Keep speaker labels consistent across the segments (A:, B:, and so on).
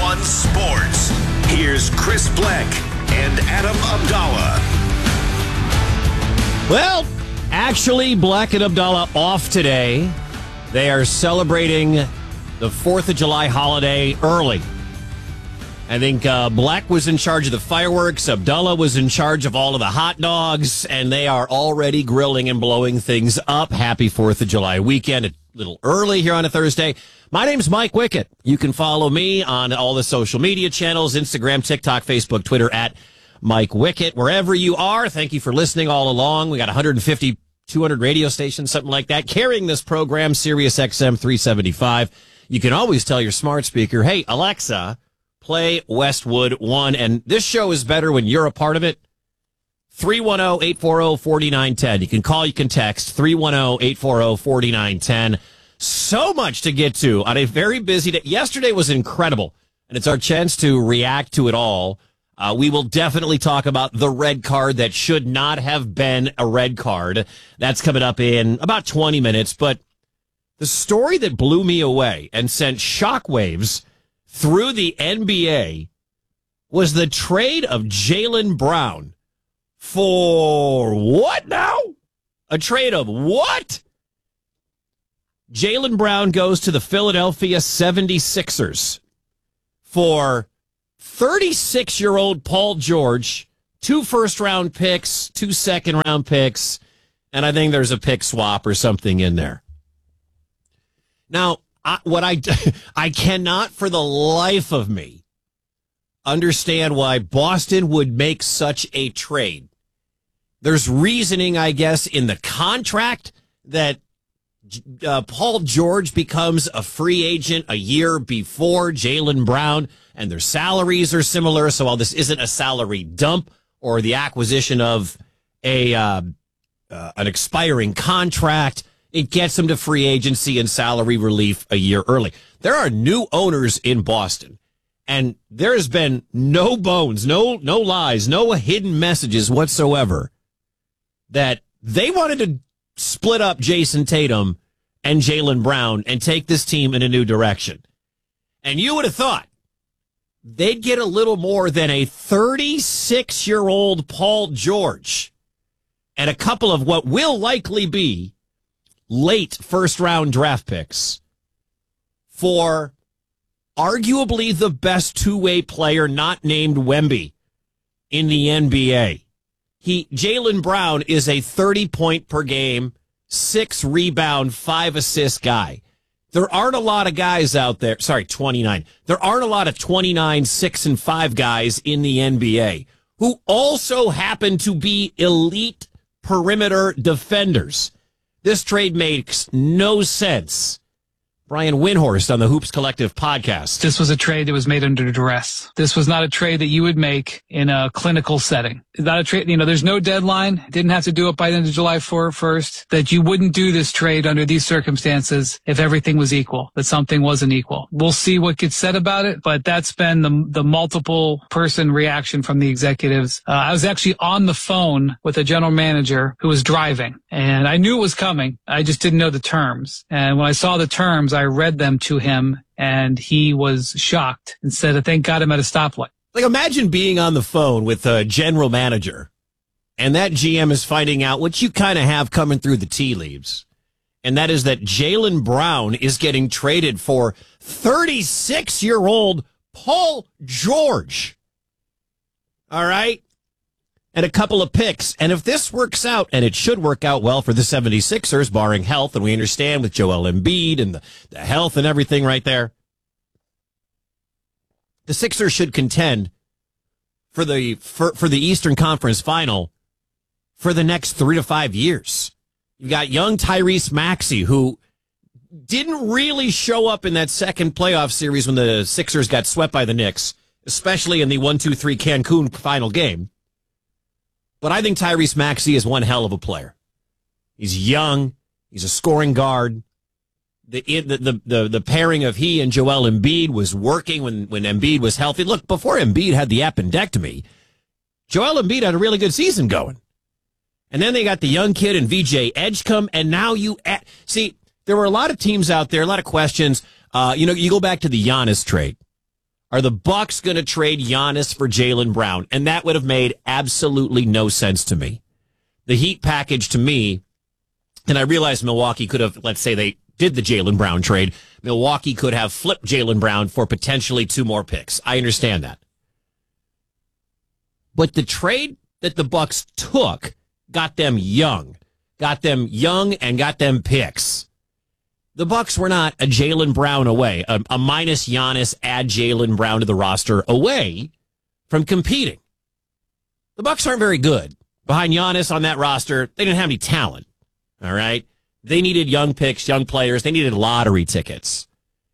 A: on sports. Here's Chris Black and Adam Abdallah.
B: Well, actually, Black and Abdallah off today. They are celebrating the 4th of July holiday early. I think Black was in charge of the fireworks. Abdallah was in charge of all of the hot dogs. And they are already grilling and blowing things up. Happy 4th of July weekend. A little early here on a Thursday. My name's Mike Wickett. You can follow me on all the social media channels, Instagram, TikTok, Facebook, Twitter, at Mike Wickett. Wherever you are, thank you for listening all along. We got 150, 200 radio stations, something like that, carrying this program, Sirius XM 375. You can always tell your smart speaker, hey, Alexa, play Westwood One. And this show is better when you're a part of it. 310-840-4910. You can call, you can text, 310-840-4910. So much to get to on a very busy day. Yesterday was incredible, and it's our chance to react to it all. We will definitely talk about the red card that should not have been a red card. That's coming up in about 20 minutes. But the story that blew me away and sent shockwaves through the NBA was the trade of Jaylen Brown for what now? A trade of what? Jaylen Brown goes to the Philadelphia 76ers for 36-year-old Paul George, 2 first-round picks, 2 second-round picks, and I think there's a pick swap or something in there. Now, I cannot for the life of me understand why Boston would make such a trade. There's reasoning, I guess, in the contract that Paul George becomes a free agent a year before Jaylen Brown, and their salaries are similar. So while this isn't a salary dump or the acquisition of an expiring contract, it gets them to free agency and salary relief a year early. There are new owners in Boston, and there has been no bones, no lies, no hidden messages whatsoever that they wanted to split up Jason Tatum and Jaylen Brown and take this team in a new direction. And you would have thought they'd get a little more than a 36-year-old Paul George and a couple of what will likely be late first-round draft picks for arguably the best two-way player not named Wemby in the NBA. Jaylen Brown is a 30-point per game, 6 rebound, 5 assist guy. There aren't a lot of guys out there. 29. There aren't a lot of 29, 6, and 5 guys in the NBA who also happen to be elite perimeter defenders. This trade makes no sense. Brian Windhorst on the Hoops Collective podcast.
C: This was a trade that was made under duress. This was not a trade that you would make in a clinical setting. It's not a trade, there's no deadline. Didn't have to do it by the end of July 1st. That you wouldn't do this trade under these circumstances if everything was equal, that something wasn't equal. We'll see what gets said about it, but that's been the multiple person reaction from the executives. I was actually on the phone with a general manager who was driving, and I knew it was coming. I just didn't know the terms. And when I saw the terms, I read them to him, and he was shocked and said, thank God I'm at a stoplight.
B: Like, imagine being on the phone with a general manager, and that GM is finding out what you kind of have coming through the tea leaves, and that is that Jaylen Brown is getting traded for 36-year-old Paul George. All right? And a couple of picks. And if this works out, and it should work out well for the 76ers, barring health, and we understand with Joel Embiid and the health and everything right there, the Sixers should contend for the Eastern Conference Final for the next 3 to 5 years. You got young Tyrese Maxey, who didn't really show up in that second playoff series when the Sixers got swept by the Knicks, especially in the 1-2-3 Cancun final game. But I think Tyrese Maxey is one hell of a player. He's young. He's a scoring guard. The pairing of he and Joel Embiid was working when Embiid was healthy. Look, before Embiid had the appendectomy, Joel Embiid had a really good season going. And then they got the young kid and VJ Edgecombe, and now see, there were a lot of teams out there, a lot of questions. You go back to the Giannis trade. Are the Bucks going to trade Giannis for Jaylen Brown? And that would have made absolutely no sense to me. The Heat package to me, and I realize Milwaukee could have, let's say they did the Jaylen Brown trade, Milwaukee could have flipped Jaylen Brown for potentially 2 more picks. I understand that. But the trade that the Bucks took got them young and got them picks. The Bucks were not a Jaylen Brown away, a minus Giannis, add Jaylen Brown to the roster away from competing. The Bucks aren't very good. Behind Giannis on that roster, they didn't have any talent. All right? They needed young picks, young players. They needed lottery tickets.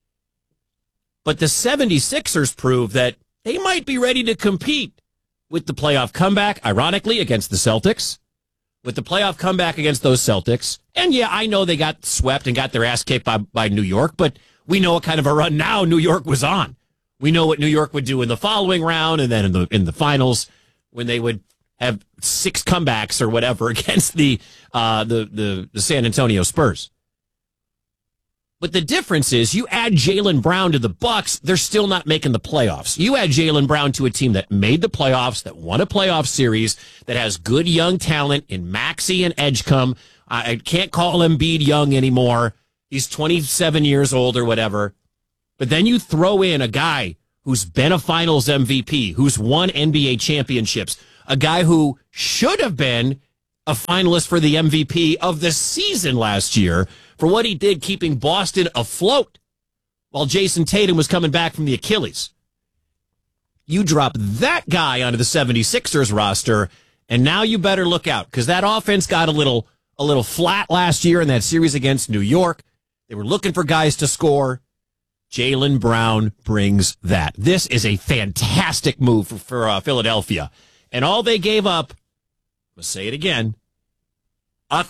B: But the 76ers proved that they might be ready to compete with the playoff comeback, ironically, against the Celtics. With the playoff comeback against those Celtics. And yeah, I know they got swept and got their ass kicked by New York, but we know what kind of a run now New York was on. We know what New York would do in the following round and then in the finals when they would have 6 comebacks or whatever against the San Antonio Spurs. But the difference is you add Jaylen Brown to the Bucks, they're still not making the playoffs. You add Jaylen Brown to a team that made the playoffs, that won a playoff series, that has good young talent in Maxey and Edgecombe. I can't call Embiid young anymore. He's 27 years old or whatever. But then you throw in a guy who's been a finals MVP, who's won NBA championships, a guy who should have been a finalist for the MVP of the season last year for what he did keeping Boston afloat while Jason Tatum was coming back from the Achilles. You drop that guy onto the 76ers roster, and now you better look out because that offense got a little flat last year in that series against New York. They were looking for guys to score. Jaylen Brown brings that. This is a fantastic move for Philadelphia. And all they gave up, let's say it again, a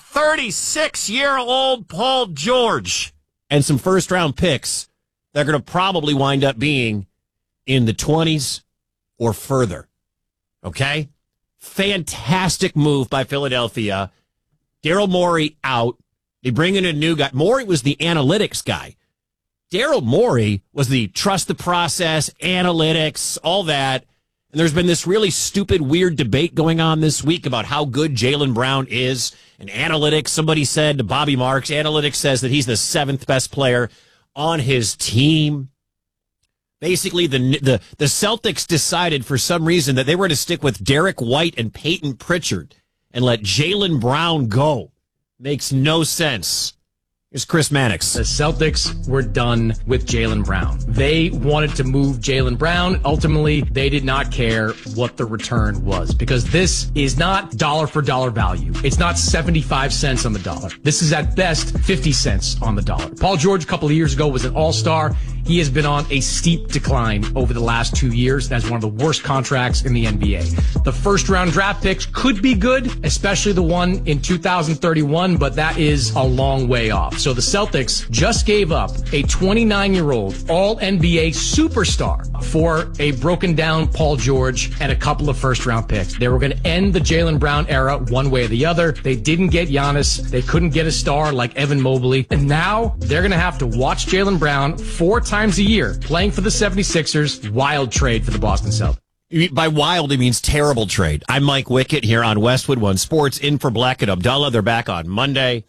B: 36-year-old Paul George and some first-round picks that are going to probably wind up being in the 20s or further. Okay? Fantastic move by Philadelphia. Daryl Morey out. They bring in a new guy. Morey was the analytics guy. Daryl Morey was the trust the process, analytics, all that. And there's been this really stupid, weird debate going on this week about how good Jaylen Brown is. And analytics, somebody said to Bobby Marks, analytics says that he's the 7th best player on his team. Basically, the Celtics decided for some reason that they were to stick with Derek White and Peyton Pritchard and let Jaylen Brown go. Makes no sense. Here's Chris Mannix.
D: The Celtics were done with Jaylen Brown. They wanted to move Jaylen Brown. Ultimately, they did not care what the return was because this is not dollar for dollar value. It's not 75 cents on the dollar. This is at best 50 cents on the dollar. Paul George a couple of years ago was an all-star. He has been on a steep decline over the last 2 years. That's one of the worst contracts in the NBA. The first-round draft picks could be good, especially the one in 2031, but that is a long way off. So the Celtics just gave up a 29-year-old all-NBA superstar for a broken-down Paul George and a couple of first-round picks. They were going to end the Jaylen Brown era one way or the other. They didn't get Giannis. They couldn't get a star like Evan Mobley. And now they're going to have to watch Jaylen Brown 4 times a year playing for the 76ers. Wild trade for the Boston Celtics.
B: By wild, he means terrible trade. I'm Mike Wickett here on Westwood One Sports, in for Black and Abdullah. They're back on Monday.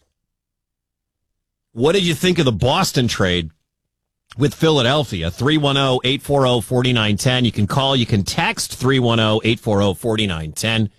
B: What did you think of the Boston trade with Philadelphia? 310-840-4910. You can call, you can text 310-840-4910.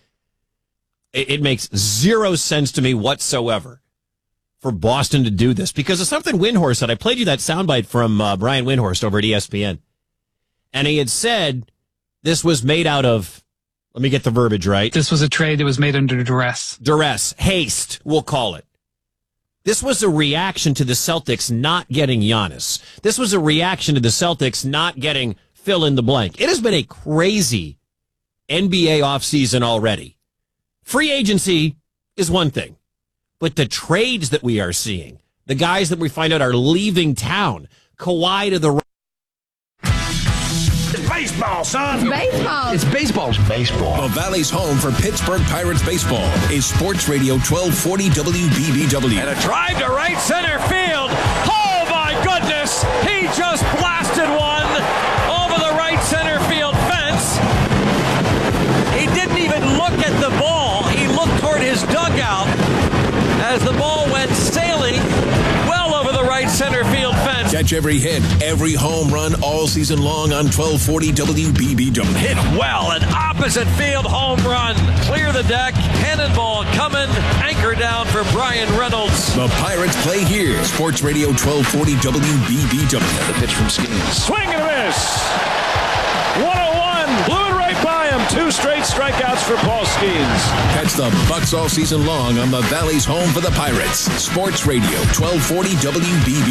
B: It makes zero sense to me whatsoever for Boston to do this because of something Windhorst said. I played you that soundbite from Brian Windhorst over at ESPN. And he had said this was made out of, let me get the verbiage right.
C: This was a trade that was made under duress.
B: Duress. Haste, we'll call it. This was a reaction to the Celtics not getting Giannis. This was a reaction to the Celtics not getting fill in the blank. It has been a crazy NBA offseason already. Free agency is one thing, but the trades that we are seeing, the guys that we find out are leaving town, Kawhi to the
A: Baseball, son.
E: Baseball.
F: It's baseball. It's baseball.
A: The Valley's home for Pittsburgh Pirates baseball is Sports Radio 1240 WBBW.
G: And a drive to right center field. Oh, my goodness. He just blasted one over the right
E: the ball went sailing well over the right center field fence.
A: Catch every hit, every home run all season long on 1240 WBBW.
E: Hit well, an opposite field home run. Clear the deck, cannonball coming, anchor down for Brian Reynolds.
A: The Pirates play here. Sports Radio 1240 WBBW.
F: The pitch from Skeens.
G: Swing and a miss. 101. Blew it right by him. 2 straight strikeouts for Paul Skeens.
A: Catch the Bucks all season long on the Valley's home for the Pirates. Sports Radio 1240 WBBW.